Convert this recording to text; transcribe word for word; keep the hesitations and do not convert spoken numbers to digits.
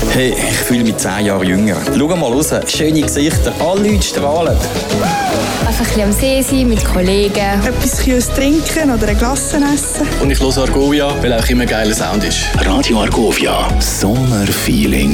Hey, ich fühle mich zehn Jahre jünger. Schau mal raus, schöne Gesichter, alle Leute strahlen. Einfach ein bisschen am See sein, mit Kollegen. Etwas Kühles trinken oder ein Glas essen. Und ich höre Argovia, weil auch immer ein geiler Sound ist. Radio Argovia, Sommerfeeling.